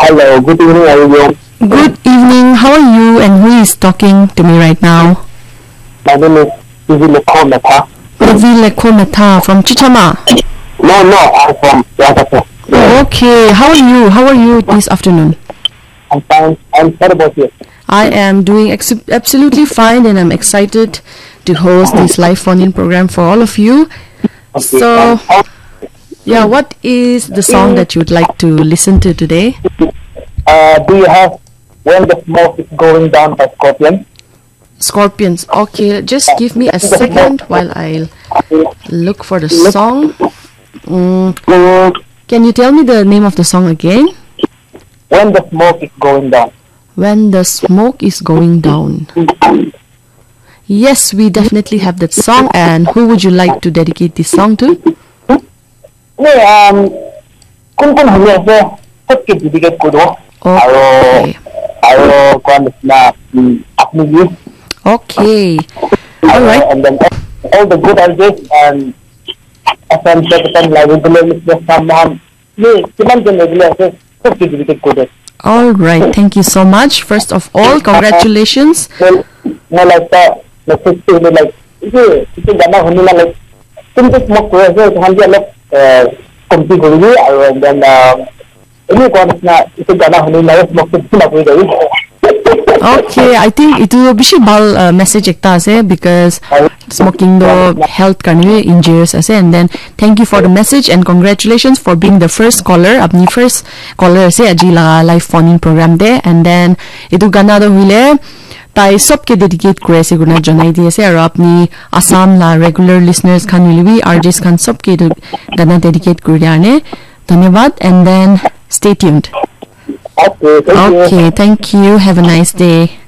Hello, good evening, everyone. Good evening. How are you and who is talking to me right now? My name is Ivi Lekometa. Ivi Lekometa from Chichama. No, I'm from Yagata. Okay. How are you? How are you this afternoon? I'm fine. I'm sorry about you. I am doing absolutely fine and I'm excited to host this live phone-in program for all of you. Okay. So, yeah, what is the song that you would like to listen to today? Do you have When the Smoke is Going Down by Scorpion? Scorpions. Okay, just give me a second while I look for the song. Can you tell me the name of the song again? When the Smoke is Going Down. When the Smoke is Going Down. Yes, we definitely have that song. And who would you like to dedicate this song to? Kung huli ase सबके dedicate को दो Okay. कौन ना अपनी youth. Okay. All right. And then all the good artists and FM Japan like regular listeners someone ये किमान के regular ase सबके dedicate को दो. All right. Thank you so much. First of all, congratulations. मैं लगता like इसे गाना होने ना like तुम तो smoke हुए थे तो हम भी अलग compete करेंगे और then ini kau nak itu गाना होने ना smoke तो ना कोई गई. Okay, I think it will be a message ekta ase because smoking the health karne injurious ase. And then thank you for the message and congratulations for being the first caller. Apni first caller ase aji la live phone-in program de. And then itu gana do hule tai sabke dedicate kore ase guna janai di ase aro apni Assam la regular listeners khan hule RJs khan sabke gana dedicate kore diane. Dhanyawad and then stay tuned. Okay, thank you. Okay, thank you. Have a nice day.